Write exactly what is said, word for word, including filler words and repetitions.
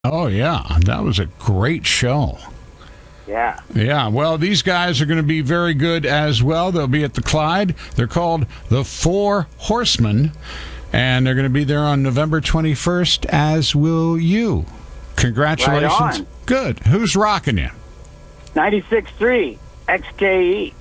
Oh, yeah. That was a great show. Yeah. Yeah, well, these guys are going to be very good as well. They'll be at the Clyde. They're called the Four Horsemen, and they're going to be there on November twenty-first, as will you. Congratulations. Right on. Good. Who's rocking you? ninety-six point three X K E.